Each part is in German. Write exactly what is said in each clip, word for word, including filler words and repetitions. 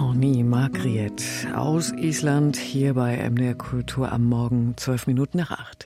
Árni Margrét aus Island, hier bei M D R Kultur am Morgen, zwölf Minuten nach acht.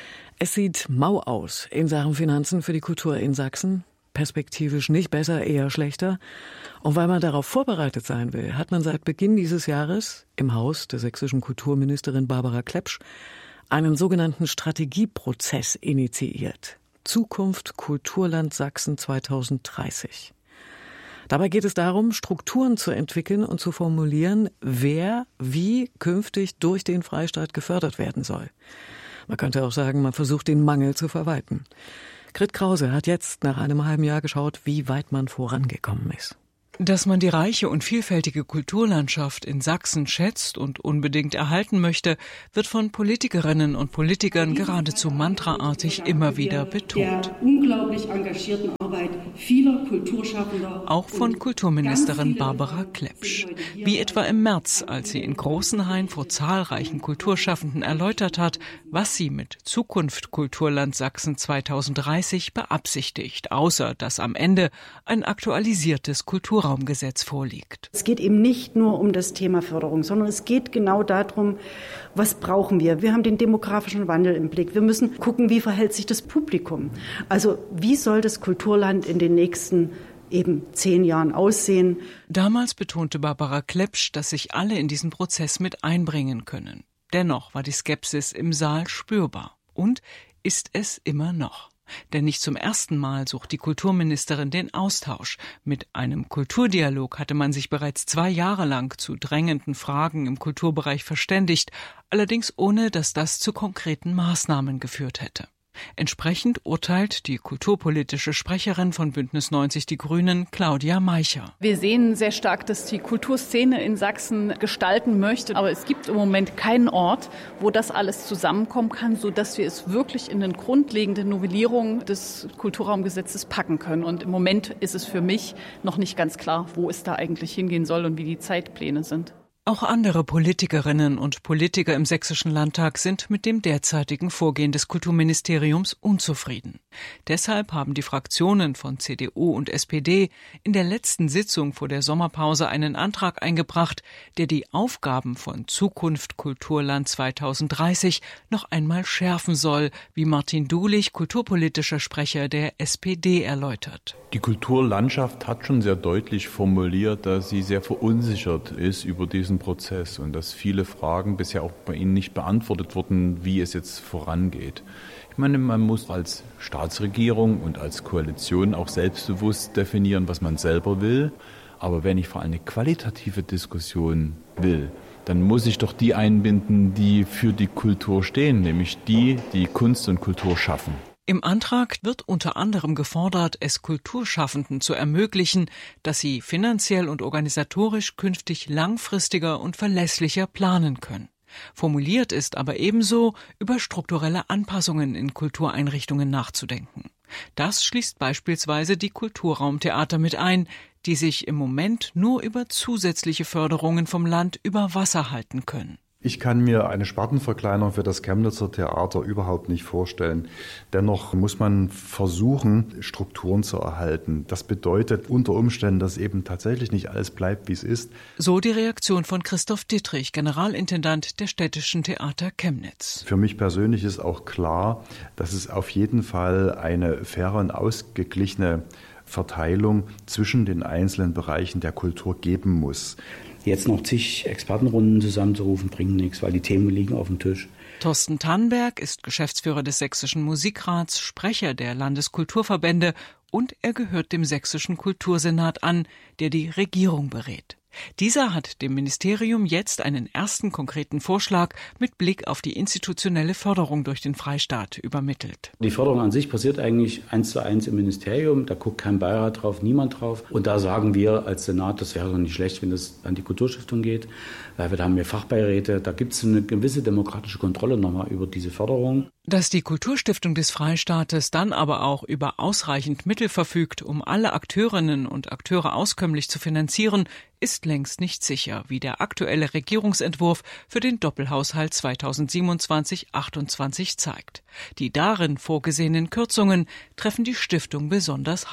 Es sieht mau aus in Sachen Finanzen für die Kultur in Sachsen. Perspektivisch nicht besser, eher schlechter. Und weil man darauf vorbereitet sein will, hat man seit Beginn dieses Jahres im Haus der sächsischen Kulturministerin Barbara Klepsch einen sogenannten Strategieprozess initiiert. Zukunft Kulturland Sachsen zweitausenddreißig. Dabei geht es darum, Strukturen zu entwickeln und zu formulieren, wer wie künftig durch den Freistaat gefördert werden soll. Man könnte auch sagen, man versucht, den Mangel zu verwalten. Grit Krause hat jetzt nach einem halben Jahr geschaut, wie weit man vorangekommen ist. Dass man die reiche und vielfältige Kulturlandschaft in Sachsen schätzt und unbedingt erhalten möchte, wird von Politikerinnen und Politikern geradezu mantraartig immer wieder betont. Der unglaublich engagierten Arbeit vieler Kulturschaffender. Auch von Kulturministerin Barbara Klepsch. Wie etwa im März, als sie in Großenhain vor zahlreichen Kulturschaffenden erläutert hat, was sie mit Zukunft Kulturland Sachsen zweitausenddreißig beabsichtigt, außer dass am Ende ein aktualisiertes Kulturraum Kulturraumgesetz vorliegt. Es geht eben nicht nur um das Thema Förderung, sondern es geht genau darum, was brauchen wir? Wir haben den demografischen Wandel im Blick. Wir müssen gucken, wie verhält sich das Publikum? Also wie soll das Kulturland in den nächsten eben zehn Jahren aussehen? Damals betonte Barbara Klepsch, dass sich alle in diesen Prozess mit einbringen können. Dennoch war die Skepsis im Saal spürbar. Und ist es immer noch. Denn nicht zum ersten Mal sucht die Kulturministerin den Austausch. Mit einem Kulturdialog hatte man sich bereits zwei Jahre lang zu drängenden Fragen im Kulturbereich verständigt, allerdings ohne, dass das zu konkreten Maßnahmen geführt hätte. Entsprechend urteilt die kulturpolitische Sprecherin von Bündnis neunzig Die Grünen, Claudia Meicher. Wir sehen sehr stark, dass die Kulturszene in Sachsen gestalten möchte. Aber es gibt im Moment keinen Ort, wo das alles zusammenkommen kann, sodass wir es wirklich in eine grundlegende Novellierung des Kulturraumgesetzes packen können. Und im Moment ist es für mich noch nicht ganz klar, wo es da eigentlich hingehen soll und wie die Zeitpläne sind. Auch andere Politikerinnen und Politiker im Sächsischen Landtag sind mit dem derzeitigen Vorgehen des Kulturministeriums unzufrieden. Deshalb haben die Fraktionen von C D U und S P D in der letzten Sitzung vor der Sommerpause einen Antrag eingebracht, der die Aufgaben von Zukunft Kulturland zweitausenddreißig noch einmal schärfen soll, wie Martin Dulich, kulturpolitischer Sprecher der S P D, erläutert. Die Kulturlandschaft hat schon sehr deutlich formuliert, dass sie sehr verunsichert ist über diesen Prozess und dass viele Fragen bisher auch bei Ihnen nicht beantwortet wurden, wie es jetzt vorangeht. Ich meine, man muss als Staatsregierung und als Koalition auch selbstbewusst definieren, was man selber will. Aber wenn ich vor allem eine qualitative Diskussion will, dann muss ich doch die einbinden, die für die Kultur stehen, nämlich die, die Kunst und Kultur schaffen. Im Antrag wird unter anderem gefordert, es Kulturschaffenden zu ermöglichen, dass sie finanziell und organisatorisch künftig langfristiger und verlässlicher planen können. Formuliert ist aber ebenso, über strukturelle Anpassungen in Kultureinrichtungen nachzudenken. Das schließt beispielsweise die Kulturraumtheater mit ein, die sich im Moment nur über zusätzliche Förderungen vom Land über Wasser halten können. Ich kann mir eine Spartenverkleinerung für das Chemnitzer Theater überhaupt nicht vorstellen. Dennoch muss man versuchen, Strukturen zu erhalten. Das bedeutet unter Umständen, dass eben tatsächlich nicht alles bleibt, wie es ist. So die Reaktion von Christoph Dittrich, Generalintendant der Städtischen Theater Chemnitz. Für mich persönlich ist auch klar, dass es auf jeden Fall eine faire und ausgeglichene Verteilung zwischen den einzelnen Bereichen der Kultur geben muss. Jetzt noch zig Expertenrunden zusammenzurufen, bringt nichts, weil die Themen liegen auf dem Tisch. Thorsten Tannberg ist Geschäftsführer des Sächsischen Musikrats, Sprecher der Landeskulturverbände und er gehört dem Sächsischen Kultursenat an, der die Regierung berät. Dieser hat dem Ministerium jetzt einen ersten konkreten Vorschlag mit Blick auf die institutionelle Förderung durch den Freistaat übermittelt. Die Förderung an sich passiert eigentlich eins zu eins im Ministerium. Da guckt kein Beirat drauf, niemand drauf. Und da sagen wir als Senat, das wäre doch nicht schlecht, wenn das an die Kulturstiftung geht. Weil wir da haben wir Fachbeiräte. Da gibt es eine gewisse demokratische Kontrolle nochmal über diese Förderung. Dass die Kulturstiftung des Freistaates dann aber auch über ausreichend Mittel verfügt, um alle Akteurinnen und Akteure auskömmlich zu finanzieren, ist längst nicht sicher, wie der aktuelle Regierungsentwurf für den Doppelhaushalt zweitausendsiebenundzwanzig achtundzwanzig zeigt. Die darin vorgesehenen Kürzungen treffen die Stiftung besonders hart.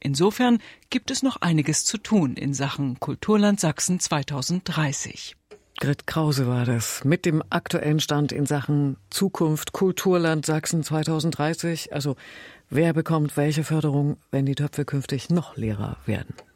Insofern gibt es noch einiges zu tun in Sachen Kulturland Sachsen zweitausenddreißig. Grit Krause war das mit dem aktuellen Stand in Sachen Zukunft Kulturland Sachsen zweitausenddreißig. Also wer bekommt welche Förderung, wenn die Töpfe künftig noch leerer werden?